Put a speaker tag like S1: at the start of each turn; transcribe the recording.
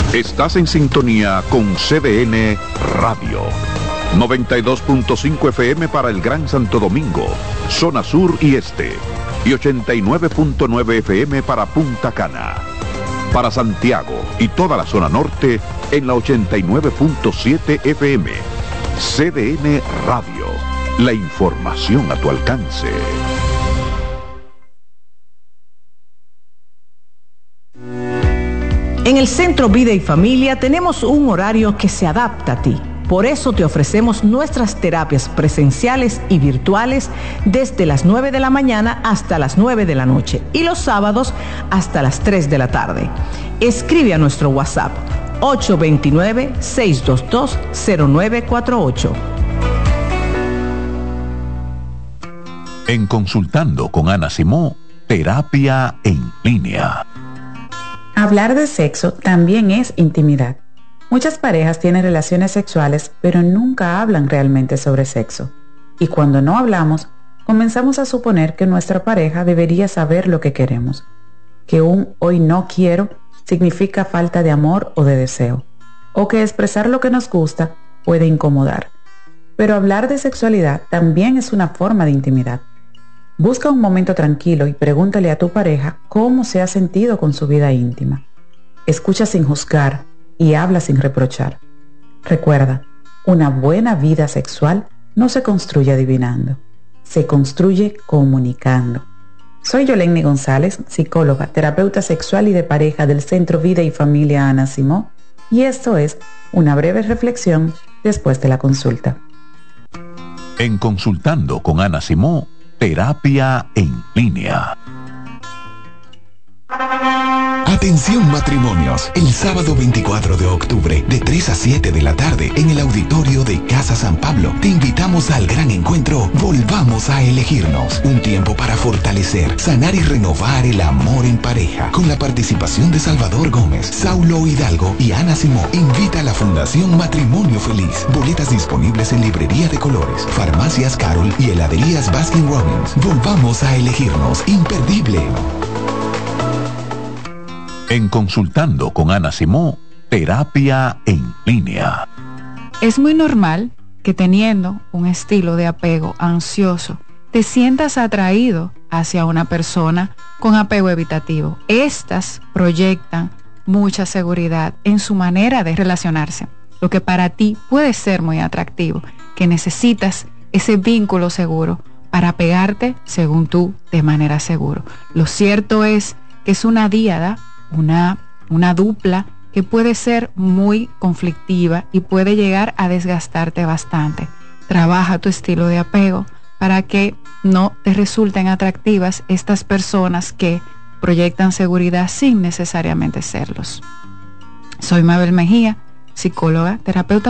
S1: Estás en sintonía con CDN Radio. 92.5 FM para el Gran Santo Domingo, zona sur y este. Y 89.9 FM para Punta Cana. Para Santiago y toda la zona norte en la 89.7 FM. CDN Radio. La información a tu alcance.
S2: En el Centro Vida y Familia tenemos un horario que se adapta a ti. Por eso te ofrecemos nuestras terapias presenciales y virtuales desde las 9 de la mañana hasta las 9 de la noche y los sábados hasta las 3 de la tarde. Escribe a nuestro WhatsApp 829-622-0948.
S1: En Consultando con Ana Simó, terapia en línea.
S3: Hablar de sexo también es intimidad. Muchas parejas tienen relaciones sexuales, pero nunca hablan realmente sobre sexo. Y cuando no hablamos, comenzamos a suponer que nuestra pareja debería saber lo que queremos, que un hoy no quiero significa falta de amor o de deseo, o que expresar lo que nos gusta puede incomodar. Pero hablar de sexualidad también es una forma de intimidad. Busca un momento tranquilo y pregúntale a tu pareja cómo se ha sentido con su vida íntima. Escucha sin juzgar y habla sin reprochar. Recuerda, una buena vida sexual no se construye adivinando, se construye comunicando. Soy Yolenny González, psicóloga, terapeuta sexual y de pareja del Centro Vida y Familia Ana Simó, y esto es una breve reflexión después de la consulta.
S1: En Consultando con Ana Simó, terapia en línea.
S4: Atención matrimonios, el sábado 24 de octubre de 3 a 7 de la tarde en el auditorio de Casa San Pablo te invitamos al gran encuentro Volvamos a elegirnos, un tiempo para fortalecer, sanar y renovar el amor en pareja, con la participación de Salvador Gómez, Saulo Hidalgo y Ana Simó. Invita a la Fundación Matrimonio Feliz. Boletas disponibles en Librería de Colores, Farmacias Carol y heladerías Baskin Robbins. Volvamos a elegirnos, imperdible.
S1: En Consultando con Ana Simó, terapia en línea.
S5: Es muy normal que teniendo un estilo de apego ansioso, te sientas atraído hacia una persona con apego evitativo. Estas proyectan mucha seguridad en su manera de relacionarse, lo que para ti puede ser muy atractivo, que necesitas ese vínculo seguro para pegarte, según tú, de manera segura. Lo cierto es que es una díada, una dupla que puede ser muy conflictiva y puede llegar a desgastarte bastante. Trabaja tu estilo de apego para que no te resulten atractivas estas personas que proyectan seguridad sin necesariamente serlos. Soy Mabel Mejía, psicóloga, terapeuta